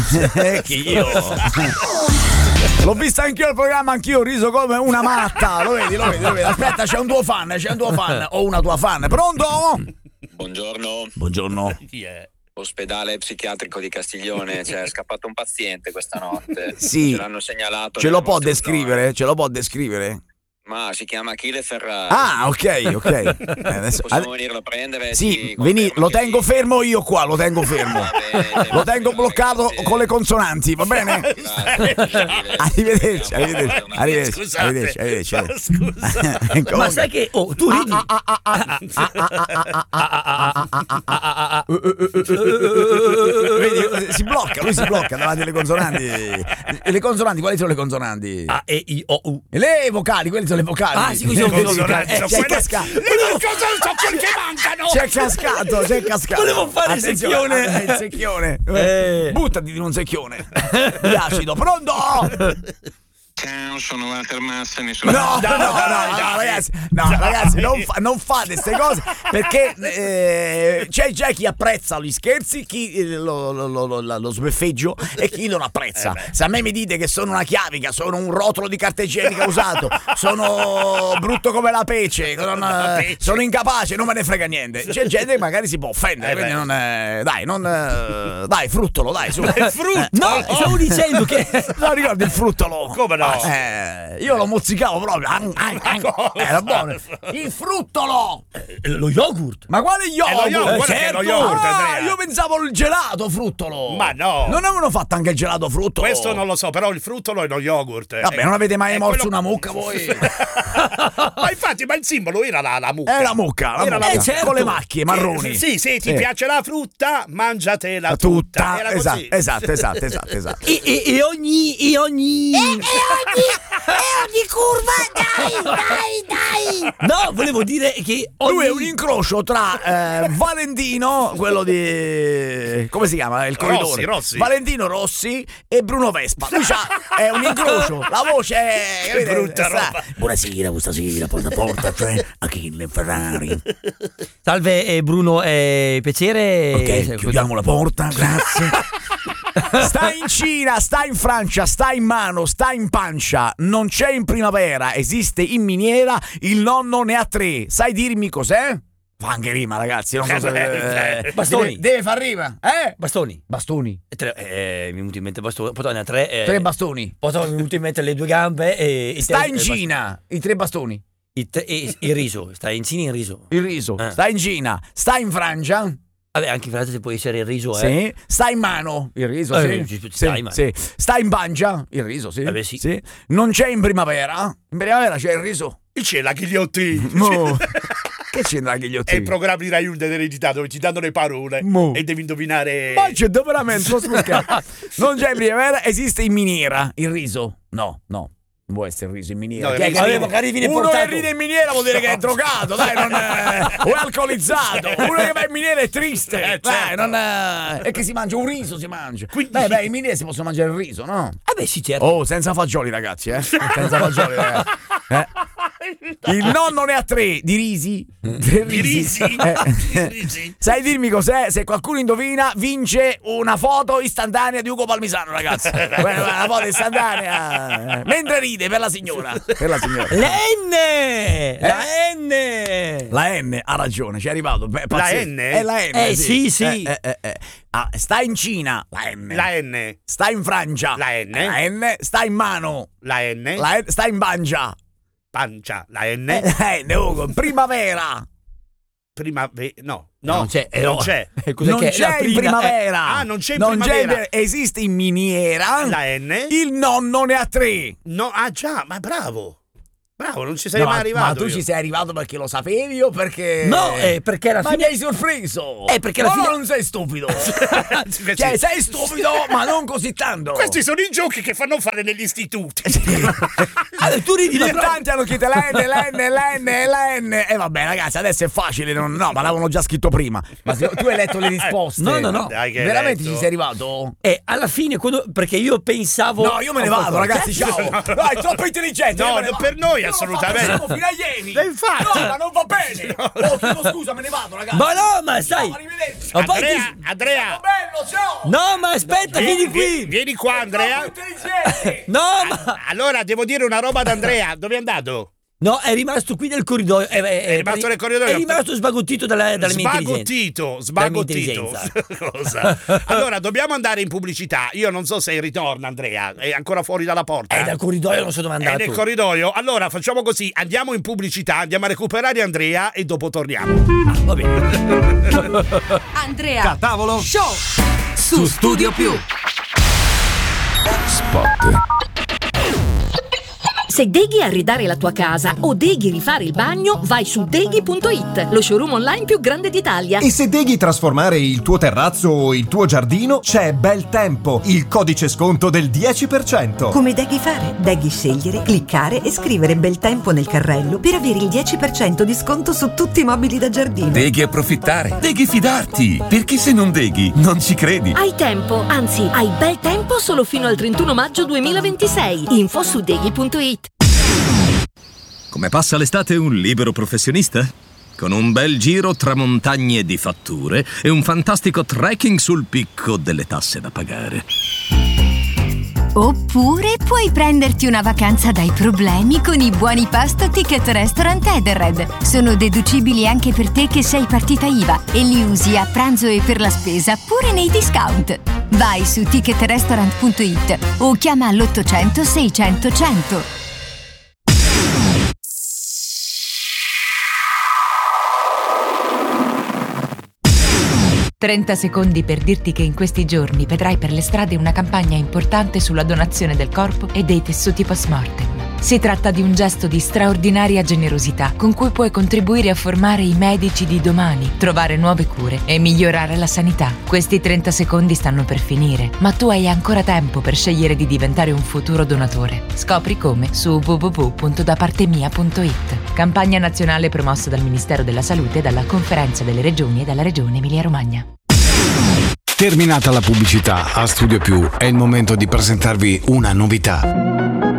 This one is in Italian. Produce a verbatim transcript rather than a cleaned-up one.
Che io l'ho vista anch'io il programma, anch'io ho riso come una matta. Lo vedi, lo vedi, lo vedi. Aspetta, c'è un tuo fan, c'è un tuo fan o una tua fan. Pronto? Buongiorno. Buongiorno. Yeah. Ospedale psichiatrico di Castiglione, cioè è scappato un paziente questa notte. Sì. Ce l'hanno segnalato. Ce lo può descrivere? Ce lo può descrivere? Ma si chiama Achille Ferrari. Ah, ok, ok. Eh, adesso, Possiamo ad... venirlo a prendere? Sì, veni, lo tengo sì. fermo io qua, lo tengo fermo. Bene, lo tengo bloccato ragazzi. Con le consonanti, va bene? Arrivederci, arrivederci, arrivederci, arrivederci, arrivederci. Scusa. Ma sai che oh, tu ridi. Vedi, si blocca, lui si blocca davanti alle consonanti. Le consonanti, quali sono le consonanti? A, E, I, O, U. Le vocali, quelle sono le vocali. Ah, sì, sono le vocali. Eh, c'è cascato. Le consonanti sono quelle che mancano. C'è cascato, c'è cascato. Volevo fare il secchione. Il secchione. Eh. Buttati di un secchione. Di acido. Pronto? Ciao, sono Walter Massani. Sono... No, no, no, no, no, ragazzi, no, ragazzi, non, fa, non fate queste cose perché eh, c'è già chi apprezza gli scherzi, chi eh, lo, lo, lo, lo, lo sbeffeggio e chi non apprezza. Eh Se a me mi dite che sono una chiavica, sono un rotolo di carta igienica usato, sono brutto come la pece, non, eh, sono incapace, non me ne frega niente. C'è gente che magari si può offendere, eh quindi non, eh, dai, non, eh, dai, fruttolo, dai, su. Il frutto? No, stavo dicendo che non ricordi il fruttolo? Come no? Eh, io lo mozzicavo proprio. Era buono. Il fruttolo. Eh, lo yogurt. Ma quale yogurt? Eh, lo yogurt, eh, certo. lo yogurt ah, io pensavo il gelato fruttolo. Ma no. Non avevano fatto anche il gelato fruttolo? Questo non lo so, però il fruttolo è lo yogurt. Vabbè, eh, non avete mai morso quello... una mucca voi? Ma infatti, ma il simbolo era la, la mucca. È la mucca, la era mucca. La... Eh, certo. Con le macchie marroni. Eh, sì, sì, ti sì. piace la frutta, mangiatela la tutta. tutta. Era esatto, così. esatto, esatto, esatto, esatto. E, e, e ogni e ogni e, e ogni e ogni curva, dai, dai, dai. No, volevo dire che ogni... lui è un incrocio tra eh, Valentino, quello di come si chiama? Il corridore. Rossi, Rossi. Valentino Rossi e Bruno Vespa. Lui è un incrocio. La voce è che brutta roba. Buonasera, questa sera porta a porta, cioè Achille Ferrari. Salve eh, Bruno, è piacere. Ok, chiudiamo la porta, grazie. Sta in Cina, sta in Francia, sta in mano, sta in pancia. Non c'è in primavera, esiste in miniera. Il nonno ne ha tre. Sai dirmi cos'è? Fa anche rima, ragazzi. Non so se, eh, bastoni. Deve, deve far rima. Eh? Bastoni. Bastoni. Tre, eh, mi è venuto in mente bastoni. Poi ne ha tre. Eh, tre bastoni. Poi mi è venuto in mente le due gambe. E, sta tre, in Cina. I tre bastoni. Il, te, il, il riso. Sta in Cina il riso. Il riso. Eh. Sta in Cina. Sta in Francia. Vabbè, anche in Francia può essere il riso, sì. eh. Sta in mano il riso, eh, sì. Sì, sì, sì. Sta in pancia il riso, sì. Vabbè, sì. sì. Non c'è in primavera. In primavera c'è il riso. E c'è la ghigliottina. No. Che c'entra la ghigliottina? È il programma di Rai uno dell'eredità dove ti danno le parole Mo. e devi indovinare. Ma c'è veramente, non c'è in primavera, esiste in miniera il riso. No, no. Non può essere il riso in miniera. No, che che che magari viene uno portato. che ride in miniera vuol dire che è drogato, dai, non è, o è alcolizzato. Uno che va in miniera è triste, eh, certo. dai, non è, è che si mangia un riso, si mangia. Quindi... Beh, beh, in miniera si possono mangiare il riso, no? Eh beh, sì, certo. Oh, senza fagioli, ragazzi, eh? Senza fagioli, ragazzi. Eh? Il nonno ne ha tre di risi. Tre di risi? Eh. risi? Sai dirmi cos'è? Se qualcuno indovina, vince una foto istantanea di Ugo Palmisano, ragazzi. Una foto istantanea. Mentre ride per la signora. Per la signora. La N! Eh? La N! La N ha ragione, ci è arrivato. Beh, la N? È la N. Eh sì, sì. sì. Eh, eh, eh. Ah, sta in Cina. La N. La N. Sta in Francia. La N. La N. Sta in mano. La N. La N. Sta in pancia. Pancia, la N. Eh, eh, Ugo, primavera. Primavera, no, no, non c'è, eh, non c'è. Eh, non che c'è in prima, primavera. Eh, ah, non c'è in non primavera. C'è, esiste in miniera. La N. Il nonno ne ha tre. No, ah già, ma bravo. Bravo, non ci sei no, mai arrivato. Ma tu io. ci sei arrivato perché lo sapevi o perché. No, eh, perché alla ma fine. mi hai sorpreso. Eh, perché alla no, fine. No, non sei stupido. Cioè, sei stupido, ma non così tanto. Questi sono i giochi che fanno fare negli istituti. Allora, tu ridi in tanti hanno scritto la N, la N, la N, la N. E eh, vabbè, ragazzi, adesso è facile. Non, no, ma l'avevano già scritto prima. Ma se, tu hai letto le risposte. No, no, no. Veramente ci sei arrivato? E eh, alla fine, quando, perché io pensavo. No, io me ne vado, ragazzi. Ciao. Dai, troppo intelligente. No, no per noi assolutamente. Siamo fino a ieri. E infatti. No, ma non va bene. No. Oh, chiedo scusa, me ne vado, ragazzi. Ma no, ma stai. No, arrivederci. Ma poi Andrea, ti- Andrea. Bello, ciao. No, ma aspetta, Vieni, vieni vieni, qui. vieni qua, Andrea. Intelligente. No, ma Allora, devo dire una roba ad Andrea. Dove è andato? no, è rimasto qui nel corridoio. È, è- È rimasto nel corridoio? È rimasto sbagottito dalla, dalla mia intelligenza. Sbagottito, Dalla mia sbagottito. intelligenza. Cosa? Allora, dobbiamo andare in pubblicità. Io non so se ritorna, Andrea. È ancora fuori dalla porta. È dal corridoio, non so dove è È andato. nel corridoio. Allora, facciamo così. Andiamo in pubblicità, andiamo a recuperare Andrea e dopo torniamo. Va bene. Andrea Tavolo Show su Studio Più. Spot. Se deghi arredare la tua casa o deghi rifare il bagno, vai su deghi punto it, lo showroom online più grande d'Italia. E se deghi trasformare il tuo terrazzo o il tuo giardino, c'è Bel Tempo, il codice sconto del dieci per cento. Come deghi fare? Deghi scegliere, cliccare e scrivere Bel Tempo nel carrello per avere il dieci per cento di sconto su tutti i mobili da giardino. Deghi approfittare, deghi fidarti, perché se non deghi non ci credi. Hai tempo, anzi hai bel tempo solo fino al trentuno maggio duemilaventisei. Info su deghi punto it. Come passa l'estate un libero professionista? Con un bel giro tra montagne di fatture e un fantastico trekking sul picco delle tasse da pagare. Oppure puoi prenderti una vacanza dai problemi con i buoni pasto Ticket Restaurant Edenred. Sono deducibili anche per te che sei partita I V A e li usi a pranzo e per la spesa pure nei discount. Vai su ticket restaurant punto it o chiama l'ottocento seicento cento. trenta secondi per dirti che in questi giorni vedrai per le strade una campagna importante sulla donazione del corpo e dei tessuti post-mortem. Si tratta di un gesto di straordinaria generosità con cui puoi contribuire a formare i medici di domani, trovare nuove cure e migliorare la sanità. Questi trenta secondi stanno per finire, ma tu hai ancora tempo per scegliere di diventare un futuro donatore. Scopri come su w w w punto da parte mia punto it. Campagna nazionale promossa dal Ministero della Salute e dalla Conferenza delle Regioni e dalla Regione Emilia-Romagna. Terminata la pubblicità, a Studio Più è il momento di presentarvi una novità.